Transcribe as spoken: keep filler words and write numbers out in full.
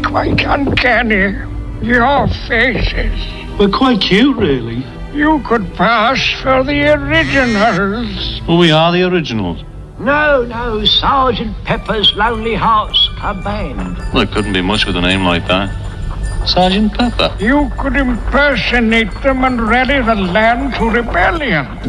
quite uncanny. Your faces. We're quite cute, really. You could pass for the originals. Well, we are the originals. No, no, Sergeant Pepper's Lonely Hearts Club Band. Well, it couldn't be much with a name like that. Sergeant Pepper. You could impersonate them and rally the land to rebellion.